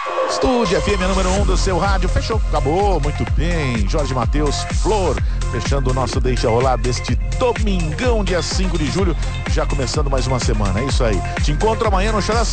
Estúdio FM número 1 do seu rádio. Fechou, acabou, muito bem. Jorge Mateus, Flor, fechando o nosso Deixa Rolar deste domingão, dia 5 de julho, já começando mais uma semana, é isso aí. Te encontro amanhã no Chora